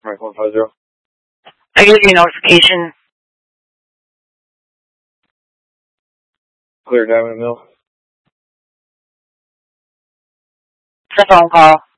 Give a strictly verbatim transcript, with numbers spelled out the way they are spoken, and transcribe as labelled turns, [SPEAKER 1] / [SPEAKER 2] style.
[SPEAKER 1] Mike one five zero.
[SPEAKER 2] I get your notification.
[SPEAKER 1] Clear Diamond Mill.
[SPEAKER 2] It's a phone call.